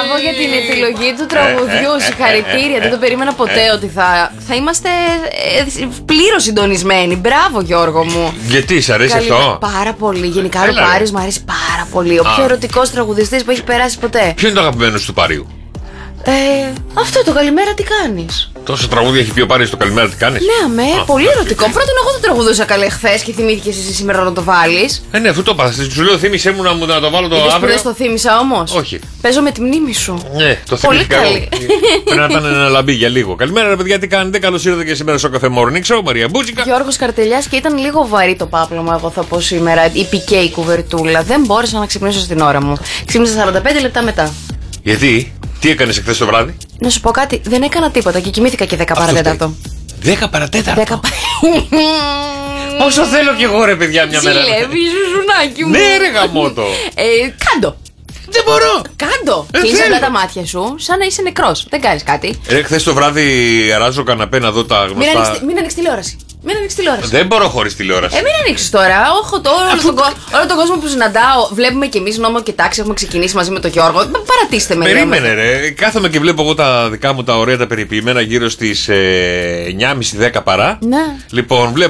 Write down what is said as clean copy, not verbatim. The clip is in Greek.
Μπράβο για την επιλογή του τραγουδιού. Συγχαρητήρια. Δεν το περίμενα ποτέ ότι θα είμαστε πλήρως συντονισμένοι. Μπράβο, Γιώργο μου. Γιατί, σ' αρέσει αυτό? Πάρα πολύ. Γενικά ο Πάριος μου αρέσει πάρα πολύ. Ο πιο ερωτικός τραγουδιστής που έχει περάσει ποτέ. Ποιο είναι το αγαπημένο του Πάριου? Αυτό το καλημέρα τι κάνεις. Τόσο τραγούδια έχει πει ο Πάρης το καλημέρα τι κάνεις. Ναι, πολύ ερωτικό. Πρώτον, εγώ το τραγουδούσα καλέ χθες και θυμήθηκες εσύ σήμερα να το βάλεις. Ναι, αφού το είπα. Σου λέω, θύμισέ μου να το βάλω το αύριο. Που δεν το θύμισα όμως. Όχι. Παίζω με τη μνήμη σου. Ναι, το θυμήθηκα. Πολύ καλή. Πρέπει να ήταν ένα λαμπί για λίγο. Καλημέρα, ρε παιδιά, τι κάνετε? Καλώς ήρθατε και σήμερα στο καφέ Morning Show. Μαρία Μπούτσικα. Γιώργος Καρτελιάς, και ήταν λίγο βαρύ το πάπλωμα, εγώ θα πω σήμερα. Η πικέη κουβερτούλα. Δεν μπόρεσα να ξυπνήσω στην ώρα μου. Ξύπνησα 45 λεπτά μετά. Γιατί? Τι έκανες εχθές το βράδυ? Να σου πω κάτι, δεν έκανα τίποτα και κοιμήθηκα και 10 παρατέταρτο. 10 παρατέταρτο. 10 Όσο θέλω κι εγώ, ρε παιδιά, μια μέρα. Ζηλεύει, ζουζουνάκι μου. Ναι, ρε γαμότο. Κάντο. Δεν μπορώ. Κάντο. Κλείσε απλά τα μάτια σου, σαν να είσαι νεκρός. Δεν κάνεις κάτι. Χθες το βράδυ αράζω καναπέ να δω τα γνωστά. Μην ανοίξεις τηλεόραση. Μην ανοίξεις τηλεόραση. Δεν μπορώ χωρίς τηλεόραση. Μην ανοίξεις τώρα. Όλο τον κόσμο που συναντάω, βλέπουμε κι εμείς Νόμο και Τάξη. Έχουμε ξεκινήσει μαζί με τον Γιώργο. Παρατήστε με. Περίμενε, ρε. Κάθομαι και βλέπω εγώ τα δικά μου τα ωραία τα περιποιημένα γύρω στις 9.30-10 παρά. Ναι. Λοιπόν,